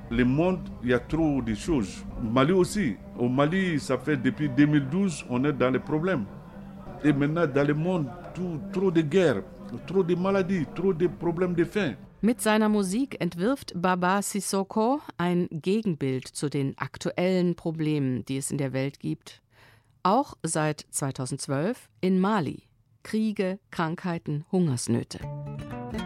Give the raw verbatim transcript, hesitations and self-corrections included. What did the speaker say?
Le monde, il y a trop de choses. Mali aussi. Au Mali, ça fait depuis deux mille douze, on est dans les problèmes. Et maintenant, dans le monde, tout, trop de guerres, trop de maladies, trop de problèmes de faim. Mit seiner Musik entwirft Baba Sissoko ein Gegenbild zu den aktuellen Problemen, die es in der Welt gibt. Auch seit zweitausendzwölf in Mali. Kriege, Krankheiten, Hungersnöte.